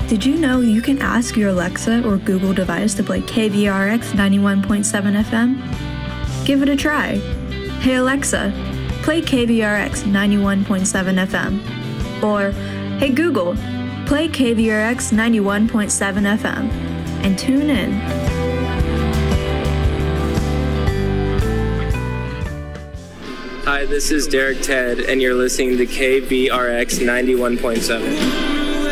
Did you know you can ask your Alexa or Google device to play KVRX 91.7 FM? Give it a try. Hey Alexa, play KVRX 91.7 FM. Or, hey Google, play KVRX 91.7 FM. And tune in. Hi, this is Derek Ted, and you're listening to KVRX 91.7.